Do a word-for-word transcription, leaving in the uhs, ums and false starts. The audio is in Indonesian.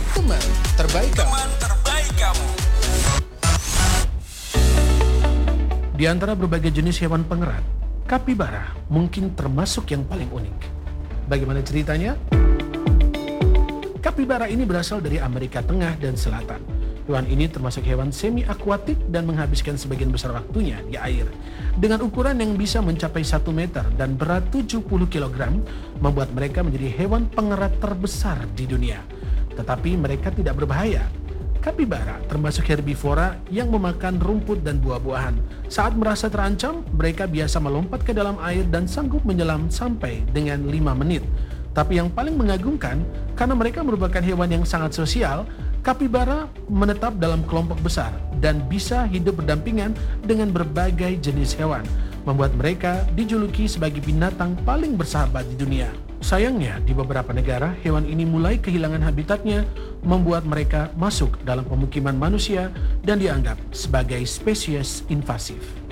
teman terbaik kamu. Teman terbaik kamu. Di antara berbagai jenis hewan pengerat, kapibara mungkin termasuk yang paling unik. Bagaimana ceritanya? Kapibara ini berasal dari Amerika Tengah dan Selatan. Hewan ini termasuk hewan semi-akuatik dan menghabiskan sebagian besar waktunya di air. Dengan ukuran yang bisa mencapai satu meter dan berat tujuh puluh kilogram, membuat mereka menjadi hewan pengerat terbesar di dunia. Tetapi mereka tidak berbahaya. Kapibara termasuk herbivora yang memakan rumput dan buah-buahan. Saat merasa terancam, mereka biasa melompat ke dalam air dan sanggup menyelam sampai dengan lima menit. Tapi yang paling mengagumkan, karena mereka merupakan hewan yang sangat sosial, kapibara menetap dalam kelompok besar dan bisa hidup berdampingan dengan berbagai jenis hewan, membuat mereka dijuluki sebagai binatang paling bersahabat di dunia. Sayangnya, di beberapa negara, hewan ini mulai kehilangan habitatnya, membuat mereka masuk dalam pemukiman manusia dan dianggap sebagai spesies invasif.